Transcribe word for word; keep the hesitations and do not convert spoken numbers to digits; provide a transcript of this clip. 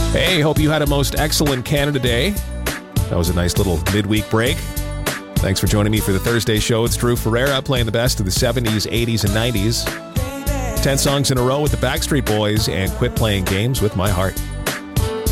Hey, hope you had a most excellent Canada Day. That was a nice little midweek break. Thanks for joining me for the Thursday show. It's Drew Ferreira playing the best of the seventies, eighties, and nineties. Ten songs in a row with the Backstreet Boys and Quit Playing Games with My Heart.